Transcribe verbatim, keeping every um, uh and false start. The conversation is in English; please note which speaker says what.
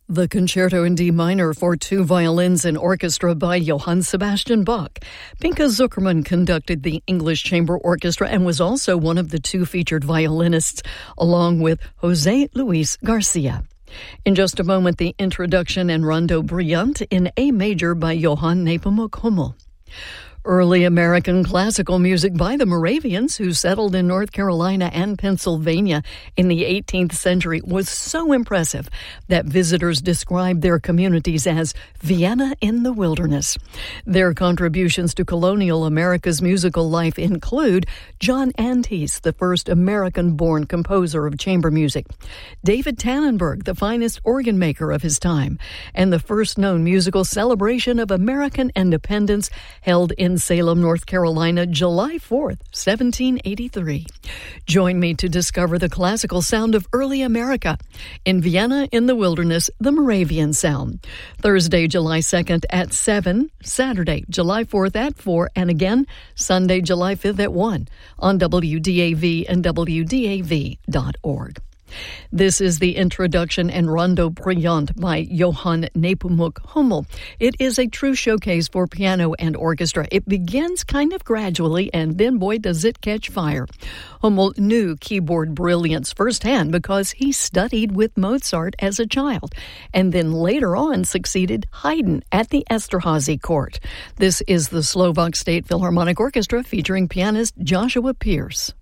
Speaker 1: The Concerto in D minor for two violins and orchestra by Johann Sebastian Bach. Pinka Zuckerman conducted the English Chamber Orchestra and was also one of the two featured violinists, along with José Luis Garcia. In just a moment, the introduction and Rondo Brillante in A major by Johann Nepomuk Hummel. Early American classical music by the Moravians, who settled in North Carolina and Pennsylvania in the eighteenth century, was so impressive that visitors described their communities as Vienna in the wilderness. Their contributions to colonial America's musical life include John Anthes, the first American-born composer of chamber music, David Tannenberg, the finest organ maker of his time, and the first known musical celebration of American independence held in in Salem, North Carolina, July fourth, seventeen eighty-three. Join me to discover the classical sound of early America in Vienna in the Wilderness, the Moravian Sound. Thursday, July second at seven, Saturday, July fourth at four, and again, Sunday, July fifth at one on W D A V and W D A V dot org. This is the introduction and Rondo Brillante by Johann Nepomuk Hummel. It is a true showcase for piano and orchestra. It begins kind of gradually, and then, boy, does it catch fire. Hummel knew keyboard brilliance firsthand because he studied with Mozart as a child, and then later on succeeded Haydn at the Esterházy court. This is the Slovak State Philharmonic Orchestra featuring pianist Joshua Pierce.